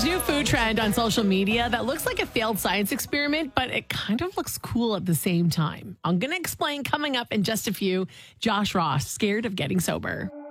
There's a new food trend on social media that looks like a failed science experiment, but it kind of looks cool at the same time. I'm going to explain coming up in just a few. Josh Ross, scared of getting sober.